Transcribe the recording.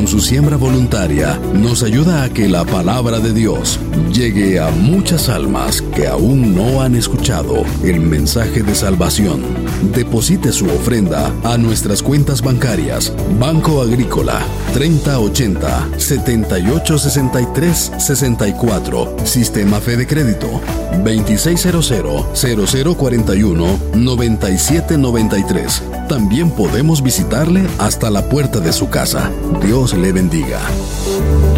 su siembra voluntaria, nos ayuda a que la palabra de Dios llegue a muchas almas que aún no han escuchado el mensaje de salvación. Deposite su ofrenda a nuestras cuentas bancarias: Banco Agrícola 3080-7863-64, Sistema Fede Crédito 2600-0041-9793. También podemos visitarle hasta la puerta de su casa. Dios le bendiga.